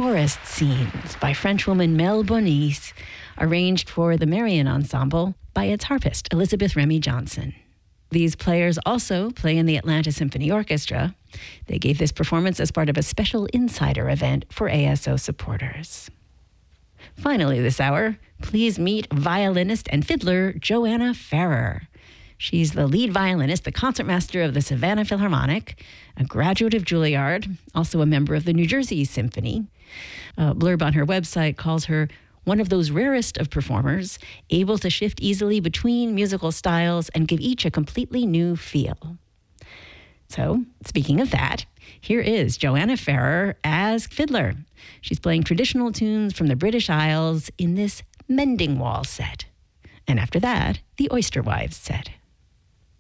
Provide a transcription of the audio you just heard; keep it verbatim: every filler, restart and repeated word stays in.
Forest Scenes by Frenchwoman Mel Bonis, arranged for the Marion Ensemble by its harpist, Elizabeth Remy Johnson. These players also play in the Atlanta Symphony Orchestra. They gave this performance as part of a special insider event for A S O supporters. Finally this hour, please meet violinist and fiddler Joanna Ferrer. She's the lead violinist, the concertmaster of the Savannah Philharmonic, a graduate of Juilliard, also a member of the New Jersey Symphony. A blurb on her website calls her one of those rarest of performers, able to shift easily between musical styles and give each a completely new feel. So, speaking of that, here is Joanna Ferrer as fiddler. She's playing traditional tunes from the British Isles in this Mending Wall set. And after that, the Oyster Wives set.